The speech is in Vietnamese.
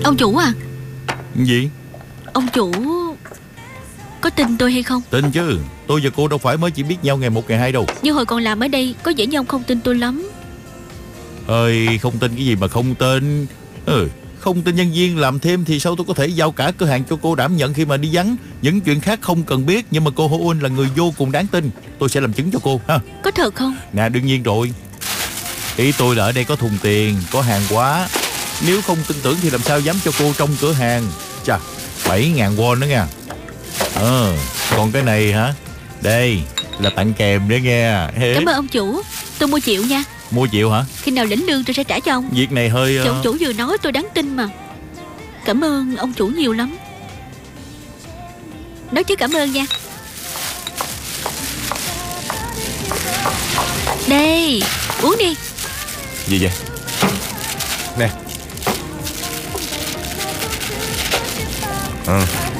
Ông chủ à, Gì? ông chủ có tin tôi hay không? Tin chứ. Tôi và cô đâu phải mới chỉ biết nhau ngày một ngày hai đâu. Nhưng hồi còn làm ở đây có vẻ như ông không tin tôi lắm. Ơi, không tin cái gì mà không tin. Không tin nhân viên làm thêm thì sao tôi có thể giao cả cửa hàng cho cô đảm nhận khi mà đi vắng. Những chuyện khác không cần biết. Nhưng mà cô Ho Un là người vô cùng đáng tin. Tôi sẽ làm chứng cho cô ha. Có thật không? Nè, đương nhiên rồi. Ý tôi là ở đây có thùng tiền, có hàng hóa. Nếu không tin tưởng thì làm sao dám cho cô trong cửa hàng. Chà, 7.000 won đó nha. Còn cái này hả? Đây là tặng kèm đấy nghe. Cảm ơn ông chủ. Tôi mua triệu nha. Mua triệu hả? Khi nào lĩnh lương tôi sẽ trả cho ông. Việc này hơi... Thì ông chủ vừa nói tôi đáng tin mà. Cảm ơn ông chủ nhiều lắm. Nói chứ cảm ơn nha. Đây, uống đi. Gì vậy? Nè.